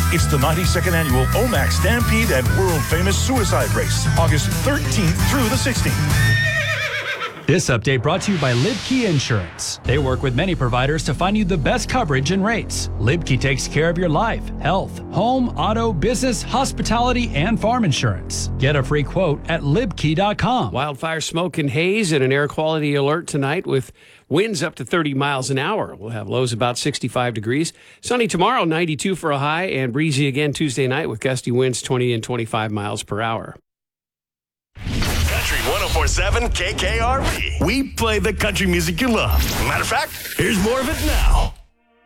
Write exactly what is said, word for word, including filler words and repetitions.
It's the ninety-second annual Omax Stampede and world-famous Suicide Race, August thirteenth through the sixteenth. This update brought to you by Libkey Insurance. They work with many providers to find you the best coverage and rates. Libkey takes care of your life, health, home, auto, business, hospitality, and farm insurance. Get a free quote at libkey dot com. Wildfire smoke and haze and an air quality alert tonight with winds up to thirty miles an hour. We'll have lows about sixty-five degrees. Sunny tomorrow, ninety-two for a high, and breezy again Tuesday night with gusty winds twenty and twenty-five miles per hour. Country one oh four point seven K K R V. We play the country music you love. Matter of fact, here's more of it now.